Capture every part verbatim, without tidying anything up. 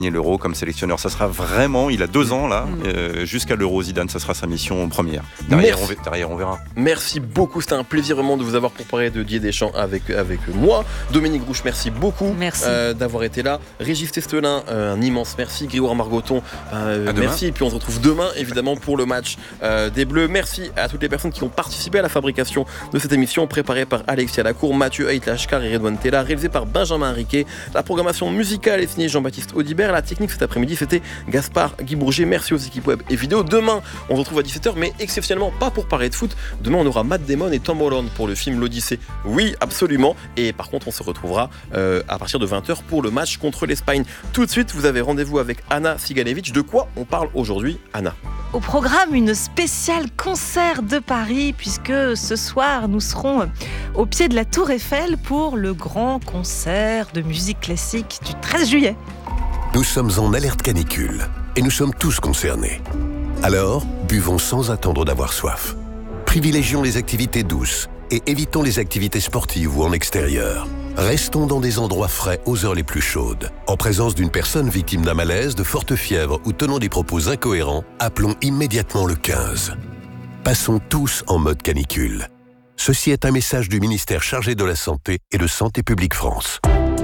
l'Euro comme sélectionneur. Ça sera vraiment, il a deux ans là, mmh. euh, jusqu'à l'Euro. Zidane, ça sera sa mission première. Derrière, on, derrière on verra. Merci beaucoup, c'était un plaisir vraiment de vous avoir pour parler de Didier Deschamps avec, avec moi. Dominique Rouche, merci beaucoup merci. Euh, d'avoir été là. Régis Testelin, euh, un immense merci. Grégoire Margoton, euh, merci. Et puis on se retrouve demain évidemment pour le match euh, des Bleus. Merci à toutes les personnes qui ont participé à la fabrication de cette émission, préparée par Alexia Lacour, Mathieu Haït-Lachkar et Redouane Tella, réalisée par Benjamin Riquet. La programmation musicale est signée Jean-Baptiste Audibert. La technique cet après-midi, c'était Gaspard Guy Bourget. Merci aux équipes web et vidéo. Demain, on se retrouve à dix-sept heures, mais exceptionnellement pas pour parler de foot. Demain, on aura Matt Damon et Tom Holland pour le film L'Odyssée. Oui, absolument. Et par contre, on se retrouvera euh, à partir de vingt heures pour le match contre l'Espagne. Tout de suite, vous avez rendez-vous avec Anna Siganevich. De quoi on parle aujourd'hui, Anna ? Au programme, une spéciale concert de Paris, puisque ce soir, nous serons au pied de la Tour Eiffel pour le grand concert de musique classique du treize juillet. Nous sommes en alerte canicule et nous sommes tous concernés. Alors, buvons sans attendre d'avoir soif. Privilégions les activités douces et évitons les activités sportives ou en extérieur. Restons dans des endroits frais aux heures les plus chaudes. En présence d'une personne victime d'un malaise, de forte fièvre ou tenant des propos incohérents, appelons immédiatement le quinze. Passons tous en mode canicule. Ceci est un message du ministère chargé de la Santé et de Santé publique France.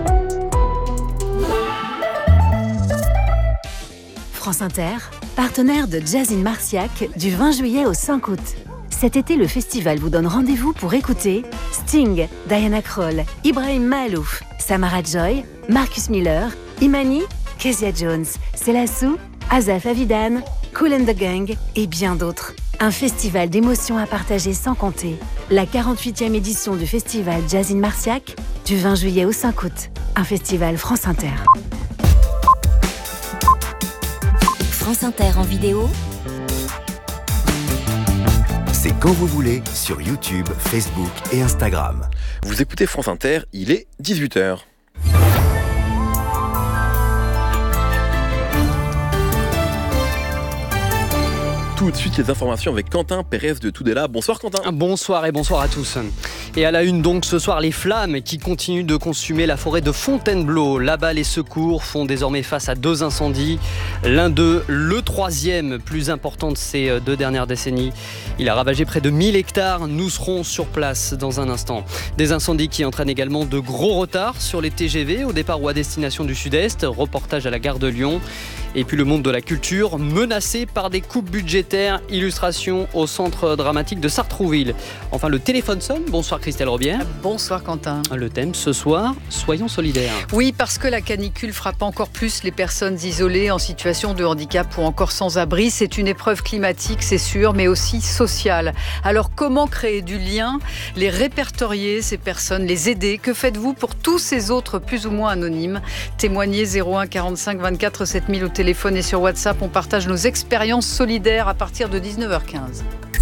France Inter, partenaire de Jazz in Marciac du vingt juillet au cinq août. Cet été, le festival vous donne rendez-vous pour écouter Sting, Diana Krall, Ibrahim Mahalouf, Samara Joy, Marcus Miller, Imani, Kezia Jones, Selassou, Azaf Avidan, Kool and the Gang et bien d'autres. Un festival d'émotions à partager sans compter. La quarante-huitième édition du festival Jazz in Marciac du vingt juillet au cinq août. Un festival France Inter. France Inter en vidéo. C'est quand vous voulez sur YouTube, Facebook et Instagram. Vous écoutez France Inter, il est dix-huit heures. Tout de suite les informations avec Quentin Pérez de Tudela. Bonsoir Quentin. Bonsoir et bonsoir à tous. Et à la une donc ce soir, les flammes qui continuent de consumer la forêt de Fontainebleau. Là-bas, les secours font désormais face à deux incendies. L'un d'eux, le troisième plus important de ces deux dernières décennies. Il a ravagé près de mille hectares. Nous serons sur place dans un instant. Des incendies qui entraînent également de gros retards sur les T G V au départ ou à destination du Sud-Est. Reportage à la gare de Lyon. Et puis le monde de la culture menacé par des coupes budgétaires. Illustration au centre dramatique de Sartrouville. Enfin, le téléphone sonne. Bonsoir Christelle Robière. Bonsoir Quentin. Le thème ce soir, soyons solidaires. Oui, parce que la canicule frappe encore plus les personnes isolées en situation de handicap ou encore sans abri. C'est une épreuve climatique, c'est sûr, mais aussi sociale. Alors comment créer du lien, les répertorier, ces personnes, les aider? Que faites-vous pour tous ces autres plus ou moins anonymes? Témoignez zéro un quarante-cinq vingt-quatre sept mille au téléphone et sur WhatsApp. On partage nos expériences solidaires à partir de dix-neuf heures quinze.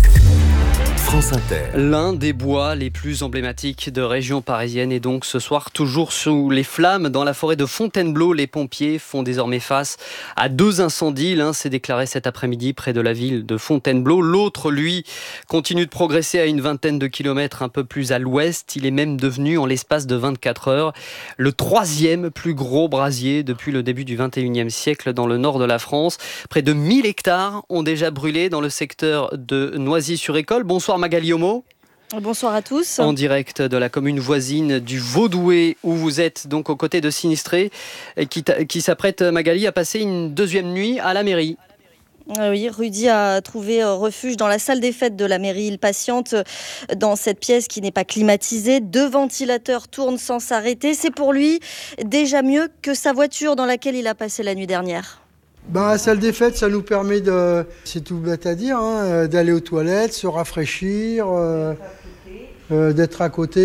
France Inter. L'un des bois les plus emblématiques de région parisienne est donc ce soir toujours sous les flammes. Dans la forêt de Fontainebleau, les pompiers font désormais face à deux incendies. L'un s'est déclaré cet après-midi près de la ville de Fontainebleau. L'autre, lui, continue de progresser à une vingtaine de kilomètres un peu plus à l'ouest. Il est même devenu, en l'espace de vingt-quatre heures, le troisième plus gros brasier depuis le début du vingt et unième siècle dans le nord de la France. Près de mille hectares ont déjà brûlé dans le secteur de Noisy-sur-École. Bonsoir Magali Homo. Bonsoir à tous. En direct de la commune voisine du Vaudoué, où vous êtes donc aux côtés de sinistrés qui, qui s'apprêtent, Magali, à passer une deuxième nuit à la mairie. Oui, Rudy a trouvé refuge dans la salle des fêtes de la mairie. Il patiente dans cette pièce qui n'est pas climatisée. Deux ventilateurs tournent sans s'arrêter. C'est pour lui déjà mieux que sa voiture dans laquelle il a passé la nuit dernière. Bah, la salle des fêtes, ça nous permet de, c'est tout bête à dire, hein, d'aller aux toilettes, se rafraîchir, euh, euh, d'être à côté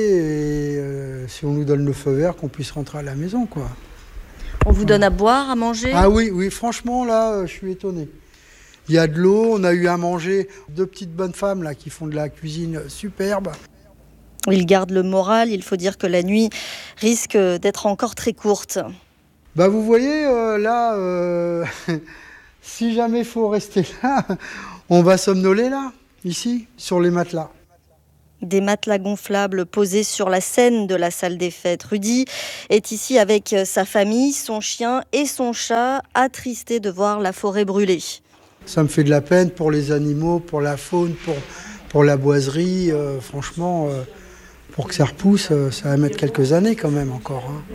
et euh, si on nous donne le feu vert, qu'on puisse rentrer à la maison, quoi. On vous donne à boire, à manger ? Ah oui, oui, franchement, là, je suis étonné. Il y a de l'eau, on a eu à manger, deux petites bonnes femmes là qui font de la cuisine superbe. Il garde le moral, il faut dire que la nuit risque d'être encore très courte. Bah vous voyez, euh, là, euh, si jamais il faut rester là, on va somnoler là, ici, sur les matelas. Des matelas gonflables posés sur la scène de la salle des fêtes. Rudy est ici avec sa famille, son chien et son chat, attristés de voir la forêt brûler. Ça me fait de la peine pour les animaux, pour la faune, pour, pour la boiserie. Euh, franchement, euh, pour que ça repousse, euh, ça va mettre quelques années quand même encore. Hein.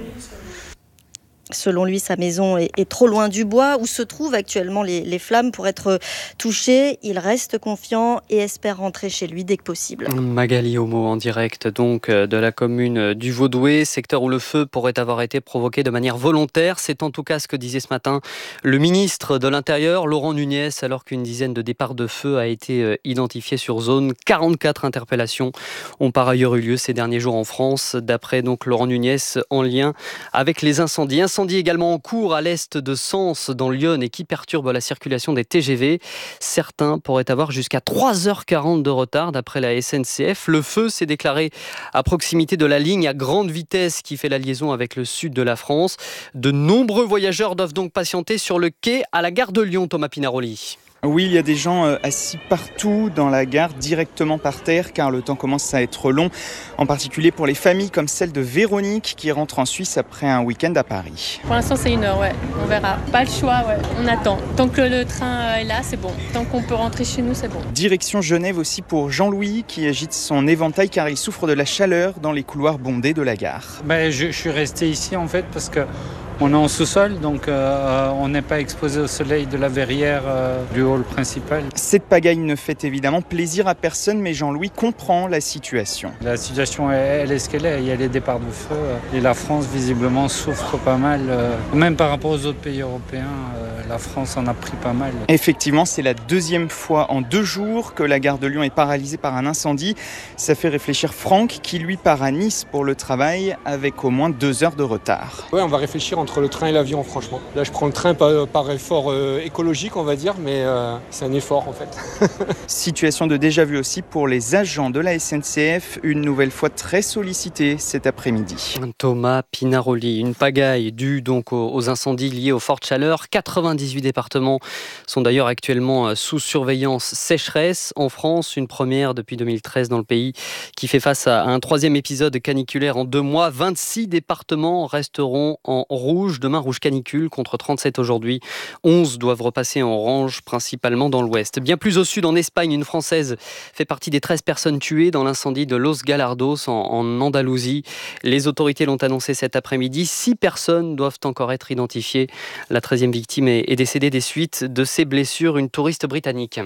Selon lui, sa maison est, est trop loin du bois où se trouvent actuellement les, les flammes pour être touchées. Il reste confiant et espère rentrer chez lui dès que possible. Magali Homo en direct donc de la commune du Vaudoué, secteur où le feu pourrait avoir été provoqué de manière volontaire. C'est en tout cas ce que disait ce matin le ministre de l'Intérieur, Laurent Nunez, alors qu'une dizaine de départs de feu a été identifiée sur zone. quarante-quatre interpellations ont par ailleurs eu lieu ces derniers jours en France, d'après donc Laurent Nunez, en lien avec les incendies. Incendie également en cours à l'est de Sens, dans l'Yonne, et qui perturbe la circulation des T G V. Certains pourraient avoir jusqu'à trois heures quarante de retard, d'après la S N C F. Le feu s'est déclaré à proximité de la ligne à grande vitesse qui fait la liaison avec le sud de la France. De nombreux voyageurs doivent donc patienter sur le quai à la gare de Lyon, Thomas Pinaroli. Oui, il y a des gens assis partout dans la gare, directement par terre, car le temps commence à être long, en particulier pour les familles comme celle de Véronique qui rentre en Suisse après un week-end à Paris. Pour l'instant, c'est une heure, ouais. On verra. Pas le choix, ouais. On attend. Tant que le train est là, c'est bon. Tant qu'on peut rentrer chez nous, c'est bon. Direction Genève aussi pour Jean-Louis qui agite son éventail car il souffre de la chaleur dans les couloirs bondés de la gare. Ben, je, je suis resté ici en fait parce que on est en sous-sol, donc euh, on n'est pas exposé au soleil de la verrière euh, du hall principal. Cette pagaille ne fait évidemment plaisir à personne, mais Jean-Louis comprend la situation. La situation, elle est ce qu'elle est. Il y a les départs de feu et la France, visiblement, souffre pas mal. Euh, même par rapport aux autres pays européens, euh, la France en a pris pas mal. Effectivement, c'est la deuxième fois en deux jours que la gare de Lyon est paralysée par un incendie. Ça fait réfléchir Franck, qui lui part à Nice pour le travail avec au moins deux heures de retard. Ouais, on va réfléchir entre entre le train et l'avion, franchement. Là, je prends le train par, par effort euh, écologique, on va dire, mais euh, c'est un effort, en fait. Situation de déjà-vu aussi pour les agents de la S N C F, une nouvelle fois très sollicités cet après-midi. Thomas Pinaroli, une pagaille due donc aux, aux incendies liés aux fortes chaleurs. quatre-vingt-dix-huit départements sont d'ailleurs actuellement sous surveillance sécheresse. En France, une première depuis deux mille treize dans le pays qui fait face à un troisième épisode caniculaire en deux mois. vingt-six départements resteront en rouge. Demain, rouge canicule contre trente-sept aujourd'hui. onze doivent repasser en orange, principalement dans l'ouest. Bien plus au sud, en Espagne, une Française fait partie des treize personnes tuées dans l'incendie de Los Galardos en, en Andalousie. Les autorités l'ont annoncé cet après-midi. Six personnes doivent encore être identifiées. La treizième victime est, est décédée des suites de ses blessures, une touriste britannique.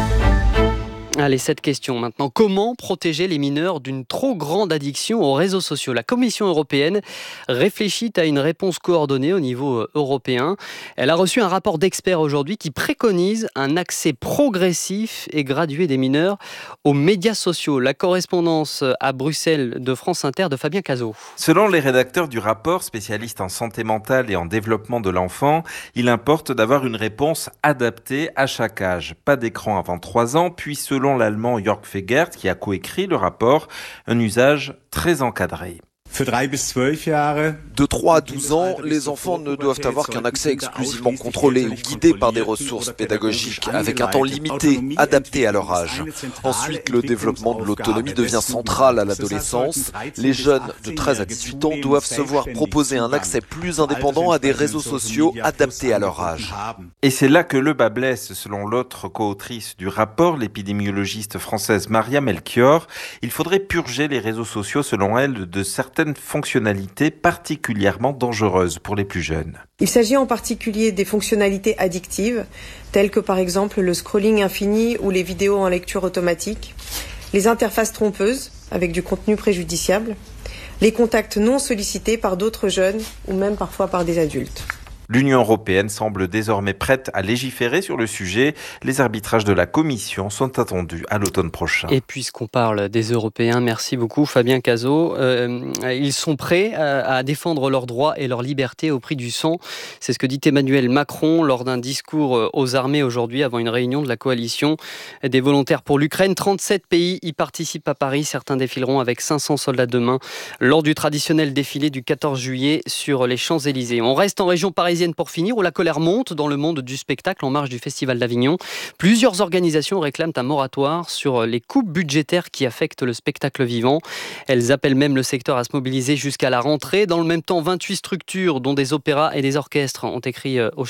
Allez, cette question maintenant. Comment protéger les mineurs d'une trop grande addiction aux réseaux sociaux ? La Commission européenne réfléchit à une réponse coordonnée au niveau européen. Elle a reçu un rapport d'experts aujourd'hui qui préconise un accès progressif et gradué des mineurs aux médias sociaux. La correspondance à Bruxelles de France Inter de Fabien Cazot. Selon les rédacteurs du rapport, spécialistes en santé mentale et en développement de l'enfant, il importe d'avoir une réponse adaptée à chaque âge. Pas d'écran avant trois ans, puis selon Selon l'allemand Jörg Fegert, qui a coécrit le rapport, un usage très encadré. De trois à douze ans, les enfants ne doivent avoir qu'un accès exclusivement contrôlé ou guidé par des ressources pédagogiques avec un temps limité, adapté à leur âge. Ensuite, le développement de l'autonomie devient central à l'adolescence. Les jeunes de treize à dix-huit ans doivent se voir proposer un accès plus indépendant à des réseaux sociaux adaptés à leur âge. Et c'est là que le bas blesse, selon l'autre co-autrice du rapport, l'épidémiologiste française Maria Melchior. Il faudrait purger les réseaux sociaux, selon elle, de certaines fonctionnalités particulièrement dangereuses pour les plus jeunes. Il s'agit en particulier des fonctionnalités addictives, telles que par exemple le scrolling infini ou les vidéos en lecture automatique, les interfaces trompeuses avec du contenu préjudiciable, les contacts non sollicités par d'autres jeunes ou même parfois par des adultes. L'Union européenne semble désormais prête à légiférer sur le sujet. Les arbitrages de la Commission sont attendus à l'automne prochain. Et puisqu'on parle des Européens, merci beaucoup Fabien Cazot. Euh, ils sont prêts à, à défendre leurs droits et leurs libertés au prix du sang. C'est ce que dit Emmanuel Macron lors d'un discours aux armées aujourd'hui avant une réunion de la coalition des volontaires pour l'Ukraine. trente-sept pays y participent à Paris. Certains défileront avec cinq cents soldats demain lors du traditionnel défilé du quatorze juillet sur les Champs-Élysées. On reste en région parisienne Parisienne pour finir, où la colère monte dans le monde du spectacle en marge du Festival d'Avignon. Plusieurs organisations réclament un moratoire sur les coupes budgétaires qui affectent le spectacle vivant. Elles appellent même le secteur à se mobiliser jusqu'à la rentrée. Dans le même temps, vingt-huit structures, dont des opéras et des orchestres, ont écrit au